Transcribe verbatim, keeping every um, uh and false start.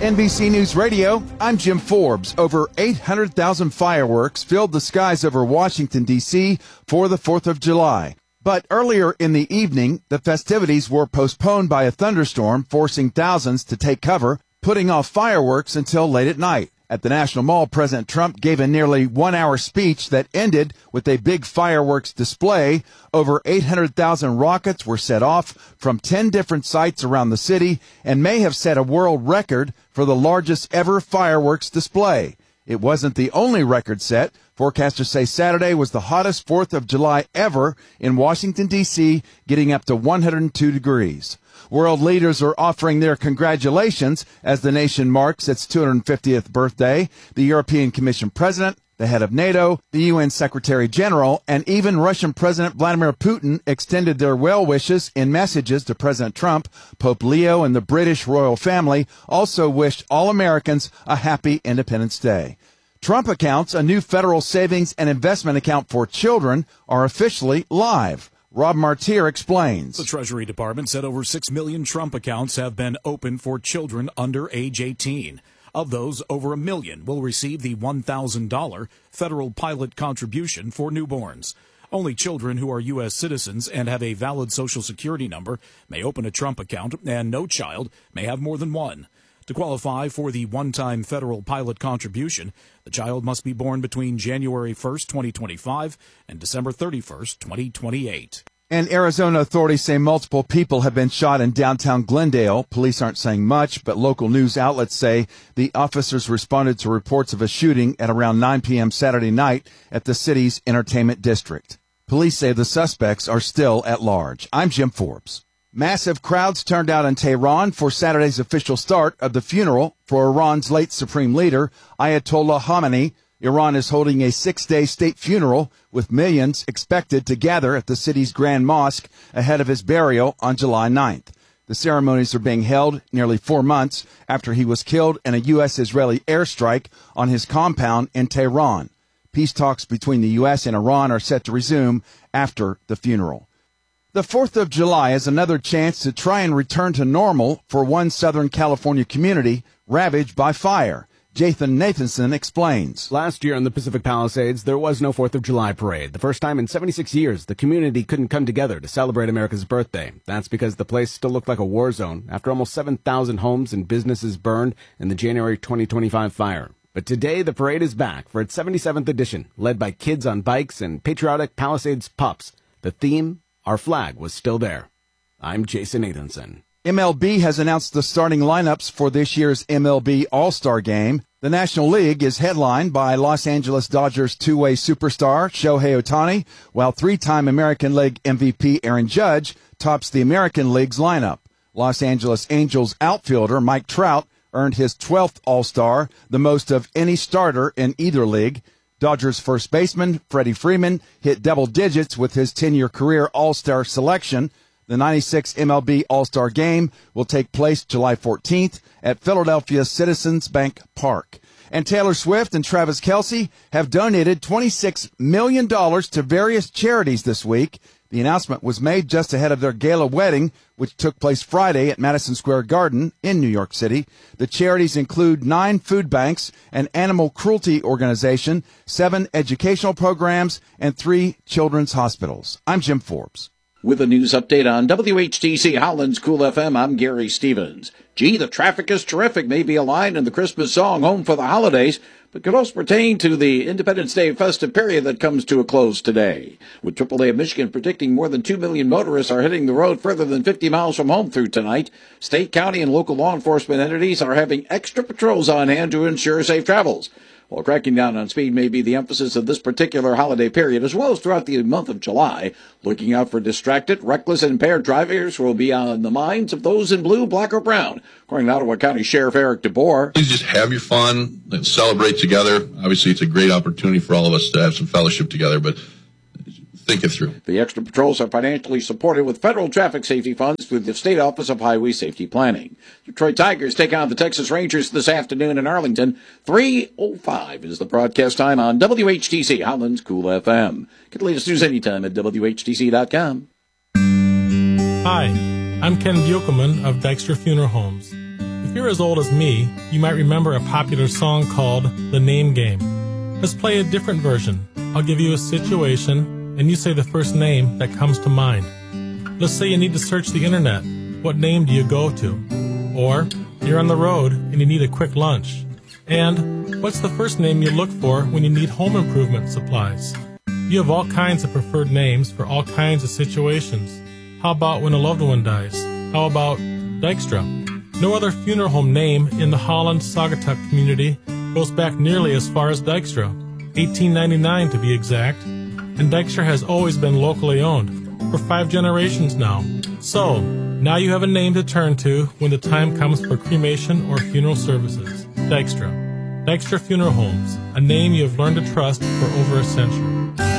N B C News Radio, I'm Jim Forbes. Over eight hundred thousand fireworks filled the skies over Washington, D C for the fourth of July. But earlier in the evening, the festivities were postponed by a thunderstorm, forcing thousands to take cover, putting off fireworks until late at night. At the National Mall, President Trump gave a nearly one-hour speech that ended with a big fireworks display. Over eight hundred thousand rockets were set off from ten different sites around the city and may have set a world record for the largest ever fireworks display. It wasn't the only record set. Forecasters say Saturday was the hottest fourth of July ever in Washington, D C, getting up to one hundred two degrees. World leaders are offering their congratulations as the nation marks its two hundred fiftieth birthday. The European Commission President, the head of NATO, the U N Secretary General, and even Russian President Vladimir Putin extended their well wishes in messages to President Trump. Pope Leo and the British royal family also wished all Americans a happy Independence Day. Trump accounts, a new federal savings and investment account for children, are officially live. Rob Martier explains. The Treasury Department said over six million Trump accounts have been opened for children under age eighteen. Of those, over a million will receive the one thousand dollars federal pilot contribution for newborns. Only children who are U S citizens and have a valid Social Security number may open a Trump account, and no child may have more than one. To qualify for the one-time federal pilot contribution, the child must be born between January first, twenty twenty-five and December thirty-first, twenty twenty-eight. And Arizona authorities say multiple people have been shot in downtown Glendale. Police aren't saying much, but local news outlets say the officers responded to reports of a shooting at around nine p.m. Saturday night at the city's entertainment district. Police say the suspects are still at large. I'm Jim Forbes. Massive crowds turned out in Tehran for Saturday's official start of the funeral for Iran's late supreme leader, Ayatollah Khamenei. Iran is holding a six-day state funeral with millions expected to gather at the city's Grand Mosque ahead of his burial on July ninth. The ceremonies are being held nearly four months after he was killed in a U S-Israeli airstrike on his compound in Tehran. Peace talks between the U S and Iran are set to resume after the funeral. The fourth of July is another chance to try and return to normal for one Southern California community ravaged by fire. Jathan Nathanson explains. Last year in the Pacific Palisades, there was no fourth of July parade. The first time in seventy-six years, the community couldn't come together to celebrate America's birthday. That's because the place still looked like a war zone after almost seven thousand homes and businesses burned in the January twenty twenty-five fire. But today, the parade is back for its seventy-seventh edition, led by kids on bikes and patriotic Palisades pups. The theme, our flag was still there. I'm Jason Nathanson. M L B has announced the starting lineups for this year's M L B All-Star Game. The National League is headlined by Los Angeles Dodgers two-way superstar Shohei Ohtani, while three-time American League M V P Aaron Judge tops the American League's lineup. Los Angeles Angels outfielder Mike Trout earned his twelfth All-Star, the most of any starter in either league. Dodgers first baseman Freddie Freeman hit double digits with his ten-year career All-Star selection. The ninety-six M L B All-Star Game will take place July fourteenth at Philadelphia's Citizens Bank Park. And Taylor Swift and Travis Kelce have donated twenty-six million dollars to various charities this week. The announcement was made just ahead of their gala wedding, which took place Friday at Madison Square Garden in New York City. The charities include nine food banks, an animal cruelty organization, seven educational programs, and three children's hospitals. I'm Jim Forbes. With a news update on W H T C Holland's Cool F M, I'm Gary Stevens. Gee, the traffic is terrific, may be a line in the Christmas song Home for the Holidays, but could also pertain to the Independence Day festive period that comes to a close today. With triple A of Michigan predicting more than two million motorists are hitting the road further than fifty miles from home through tonight, state, county, and local law enforcement entities are having extra patrols on hand to ensure safe travels. While cracking down on speed may be the emphasis of this particular holiday period, as well as throughout the month of July, looking out for distracted, reckless, and impaired drivers will be on the minds of those in blue, black, or brown. According to Ottawa County Sheriff Eric DeBoer. Please just have your fun and celebrate together. Obviously, it's a great opportunity for all of us to have some fellowship together, but think it through. The extra patrols are financially supported with federal traffic safety funds through the State Office of Highway Safety Planning. Detroit Tigers take on the Texas Rangers this afternoon in Arlington. three oh five is the broadcast time on W H T C Holland's Cool F M. Get the latest news anytime at W H T C dot com. Hi, I'm Ken Biokelman of Dykstra Funeral Homes. If you're as old as me, you might remember a popular song called The Name Game. Let's play a different version. I'll give you a situation, and you say the first name that comes to mind. Let's say you need to search the internet. What name do you go to? Or you're on the road and you need a quick lunch. And what's the first name you look for when you need home improvement supplies? You have all kinds of preferred names for all kinds of situations. How about when a loved one dies? How about Dykstra? No other funeral home name in the Holland-Saugatuck community goes back nearly as far as Dykstra, eighteen ninety-nine to be exact, and Dykstra has always been locally owned, for five generations now. So, now you have a name to turn to when the time comes for cremation or funeral services. Dykstra. Dykstra Funeral Homes, a name you have learned to trust for over a century.